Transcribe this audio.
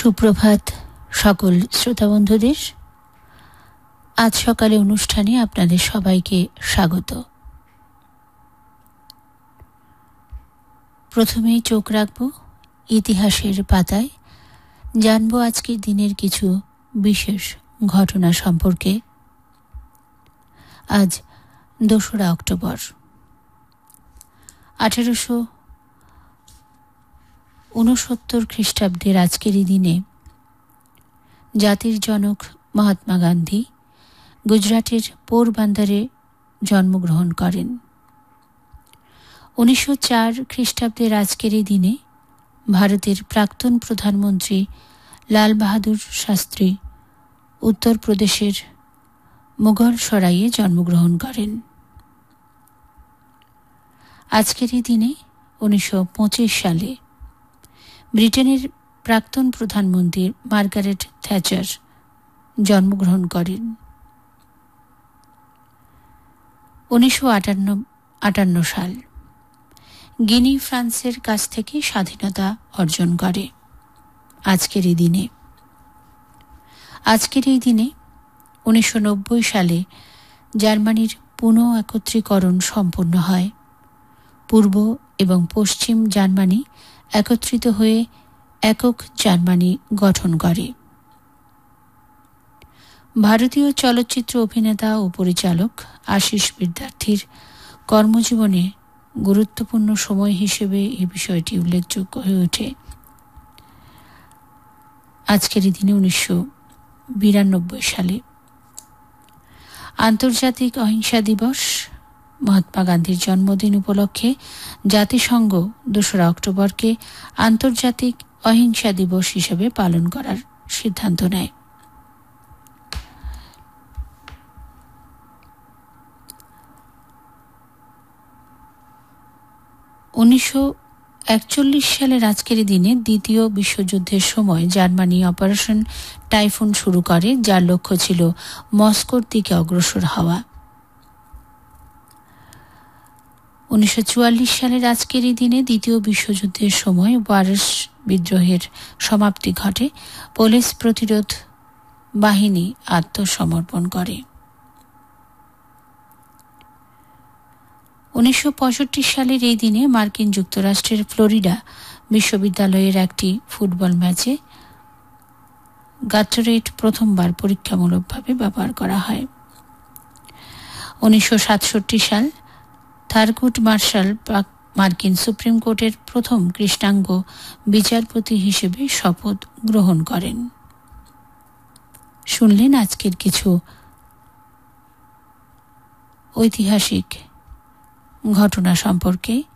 সুপ্রভাত সকল শ্রোতা বন্ধুদের। আজ সকালে অনুষ্ঠানে আপনাদের সবাইকে স্বাগত। প্রথমেই চোখ রাখব ইতিহাসের পাতায়, জানব আজকের দিনের কিছু বিশেষ ঘটনা সম্পর্কে। আজ 2রা অক্টোবর 1869 খ্রিস্টাব্দের আজকের এই দিনে জাতির জনক মহাত্মা গান্ধী গুজরাটের পোরবন্দরে জন্মগ্রহণ করেন। 1904 খ্রিস্টাব্দের আজকের এই দিনে ভারতের প্রাক্তন প্রধানমন্ত্রী লাল বাহাদুর শাস্ত্রী উত্তরপ্রদেশের মুঘলসরাইয়ে জন্মগ্রহণ করেন। আজকের এই দিনে 1925 সালে ব্রিটেনের প্রাক্তন প্রধানমন্ত্রী মার্গারেট থ্যাচার জন্মগ্রহণ করেন। 1958 সাল গিনি ফ্রান্সের কাছ থেকে স্বাধীনতা অর্জন করে। আজকের এই দিনে 1990 সালে জার্মানির পুনঃ একত্রীকরণ সম্পন্ন হয়। পূর্ব এবং পশ্চিম জার্মানি একত্রিত হয়ে একক জার্মানি গঠন করে। ভারতীয় চলচ্চিত্র অভিনেতা ও পরিচালক আশিস বিদ্যার্থীর কর্মজীবনে গুরুত্বপূর্ণ সময় হিসেবে এই বিষয়টি উল্লেখযোগ্য হয়ে ওঠে। আজকের এই দিনে 1992 সালে আন্তর্জাতিক অহিংসা দিবস। মহাত্মা গান্ধীর জন্মদিন উপলক্ষে জাতিসংঘ 2রা অক্টোবরকে আন্তর্জাতিক অহিংসা দিবস হিসেবে পালন করার সিদ্ধান্ত নেয়। 1941 সালের আজকের দিনে দ্বিতীয় বিশ্বযুদ্ধের সময় জার্মানি অপারেশন টাইফুন শুরু করে, যার লক্ষ্য ছিল মস্কোর দিকে অগ্রসর হওয়া। 1944 সালের আজকের এই দিনে দ্বিতীয় বিশ্বযুদ্ধের সময় ওয়ারশ বিদ্রোহের সমাপ্তি ঘটে। পোলিশ প্রতিরোধ বাহিনী আত্মসমর্পণ করে। 1965 সালের এই দিনে মার্কিন যুক্তরাষ্ট্রের ফ্লোরিডা বিশ্ববিদ্যালয়ের একটি ফুটবল ম্যাচে গাটোরেট প্রথমবার পরীক্ষামূলকভাবে ব্যবহার করা হয়। 1967 সাল থারকুট মার্শাল মার্কিন সুপ্রিম কোর্টের প্রথম কৃষ্ণাঙ্গ বিচারপতি হিসেবে শপথ গ্রহণ করেন। শুনলেন আজকের কিছু ঐতিহাসিক ঘটনা সম্পর্কে।